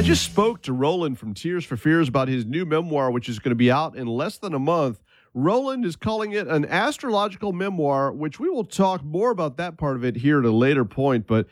I just spoke to Roland from Tears for Fears about his new memoir, which is going to be out in less than a month. Roland is calling it an astrological memoir, which we will talk more about that part of it here at a later point. But